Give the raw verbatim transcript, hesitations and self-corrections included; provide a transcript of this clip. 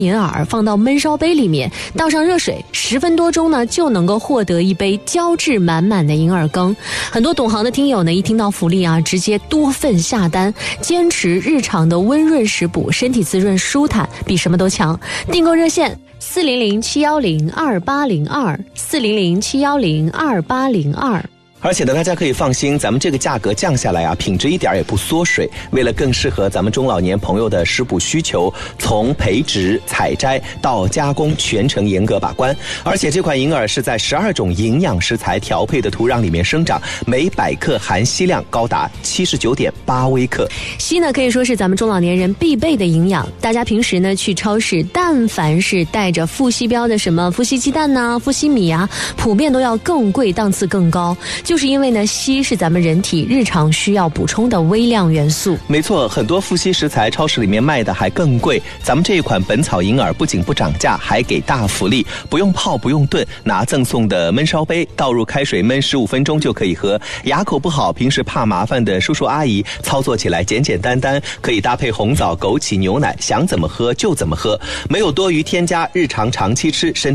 银耳放到焖烧杯里面，倒上热水，十分多钟呢就能够获得一杯胶质满满的银耳羹。很多懂行的听友呢，一听到福利啊，直接多份下单，坚持日常的温润食补，身体滋润舒坦，比什么都强。订购热线四零零七幺零二八零二四零零七幺零二八零二。 而且呢，大家可以放心，咱们这个价格降下来啊，品质一点也不缩水。为了更适合咱们中老年朋友的食补需求，从培植、采摘到加工全程严格把关。而且这款银耳是在十二种营养食材调配的土壤里面生长，每百克含硒量高达七十九点八微克。 硒呢可以说是咱们中老年人必备的营养。大家平时呢去超市，但凡是带着富硒标的什么富硒鸡蛋呐、富硒米啊，普遍都要更贵，档次更高。就是因为呢，硒是咱们人体日常需要补充的微量元素。 没错，很多富硒食材超市里面卖的还更贵。咱们这一款本草银耳不仅不涨价，还给大福利，不用泡不用炖，拿赠送的焖烧杯倒入开水焖十五分钟就可以喝。牙口不好，平时怕麻烦的叔叔阿姨，操作起来简简单单，可以搭配红枣、枸杞、牛奶，想怎么喝就怎么喝，没有多余添加，日常长期吃身体